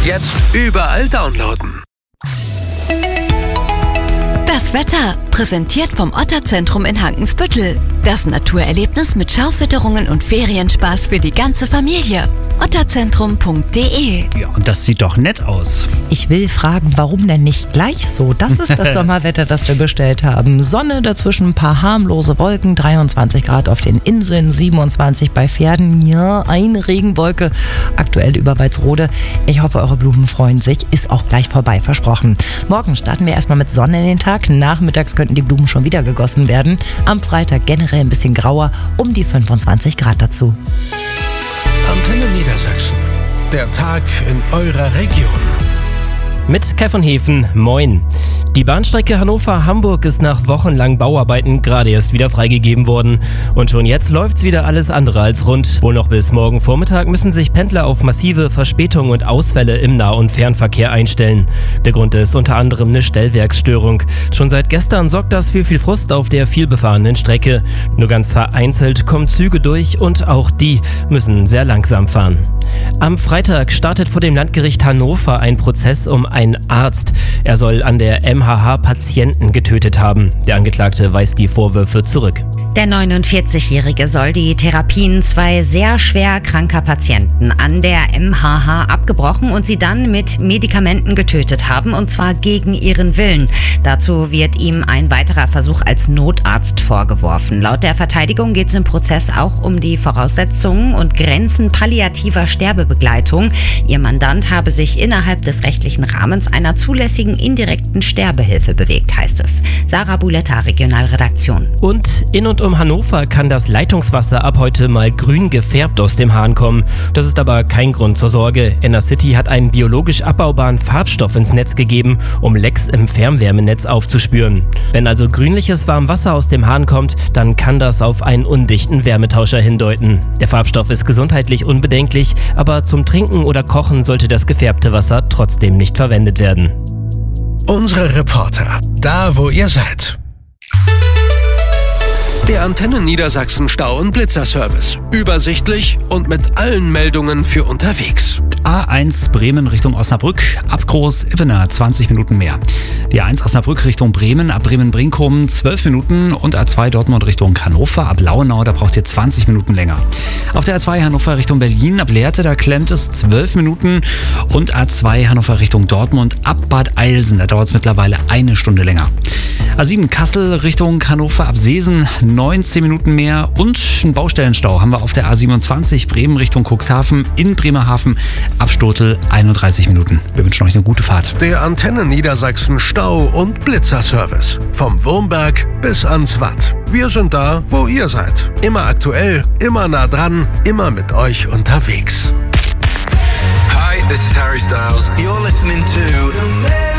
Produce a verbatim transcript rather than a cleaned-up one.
Jetzt überall downloaden. Das Wetter, präsentiert vom Otterzentrum in Hankensbüttel. Das Naturerlebnis mit Schaufütterungen und Ferienspaß für die ganze Familie. otterzentrum punkt de. Ja, und das sieht doch nett aus. Ich will fragen, warum denn nicht gleich so? Das ist das Sommerwetter, das wir bestellt haben. Sonne, dazwischen ein paar harmlose Wolken, dreiundzwanzig Grad auf den Inseln, siebenundzwanzig bei Pferden. Ja, eine Regenwolke, aktuell über Walsrode. Ich hoffe, eure Blumen freuen sich. Ist auch gleich vorbei, versprochen. Morgen starten wir erstmal mit Sonne in den Tag. Nachmittags könnten die Blumen schon wieder gegossen werden. Am Freitag generell ein bisschen grauer, um die fünfundzwanzig Grad dazu. Antenne Niedersachsen. Der Tag in eurer Region. Mit Kai von Hefen, moin. Die Bahnstrecke Hannover-Hamburg ist nach wochenlangen Bauarbeiten gerade erst wieder freigegeben worden. Und schon jetzt läuft's wieder alles andere als rund. Wohl noch bis morgen Vormittag müssen sich Pendler auf massive Verspätungen und Ausfälle im Nah- und Fernverkehr einstellen. Der Grund ist unter anderem eine Stellwerksstörung. Schon seit gestern sorgt das für viel Frust auf der vielbefahrenen Strecke. Nur ganz vereinzelt kommen Züge durch und auch die müssen sehr langsam fahren. Am Freitag startet vor dem Landgericht Hannover ein Prozess um einen Arzt. Er soll an der M H H Patienten getötet haben. Der Angeklagte weist die Vorwürfe zurück. Der neunundvierzigjährige soll die Therapien zwei sehr schwer kranker Patienten an der M H H abgebrochen und sie dann mit Medikamenten getötet haben, und zwar gegen ihren Willen. Dazu wird ihm ein weiterer Versuch als Notarzt vorgeworfen. Laut der Verteidigung geht es im Prozess auch um die Voraussetzungen und Grenzen palliativer Sterbebegleitung. Ihr Mandant habe sich innerhalb des rechtlichen Rahmens einer zulässigen indirekten Sterbehilfe bewegt, heißt es. Sarah Buletta, Regionalredaktion. Und in und um Hannover kann das Leitungswasser ab heute mal grün gefärbt aus dem Hahn kommen. Das ist aber kein Grund zur Sorge. Enercity hat einen biologisch abbaubaren Farbstoff ins Netz gegeben, um Lecks im Fernwärmenetz aufzuspüren. Wenn also grünliches Warmwasser aus dem Hahn kommt, dann kann das auf einen undichten Wärmetauscher hindeuten. Der Farbstoff ist gesundheitlich unbedenklich, aber zum Trinken oder Kochen sollte das gefärbte Wasser trotzdem nicht verwendet werden. Unsere Reporter, da wo ihr seid. Der Antenne Niedersachsen Stau- und Blitzerservice. Übersichtlich und mit allen Meldungen für unterwegs. A eins Bremen Richtung Osnabrück, ab Groß-Ippener zwanzig Minuten mehr. Die A eins Osnabrück Richtung Bremen, ab Bremen-Brinkum zwölf Minuten und A zwei Dortmund Richtung Hannover, ab Lauenau, da braucht ihr zwanzig Minuten länger. Auf der A zwei Hannover Richtung Berlin, ab Lehrte, da klemmt es zwölf Minuten und A zwei Hannover Richtung Dortmund, ab Bad Eilsen, da dauert es mittlerweile eine Stunde länger. A sieben Kassel Richtung Hannover, ab Seesen neunzehn Minuten mehr und einen Baustellenstau haben wir auf der A siebenundzwanzig Bremen Richtung Cuxhaven in Bremerhaven, ab Stotel einunddreißig Minuten. Wir wünschen euch eine gute Fahrt. Der Antenne Niedersachsen Stau- und Blitzerservice. Vom Wurmberg bis ans Watt. Wir sind da, wo ihr seid. Immer aktuell, immer nah dran, immer mit euch unterwegs. Hi, this is Harry Styles. You're listening to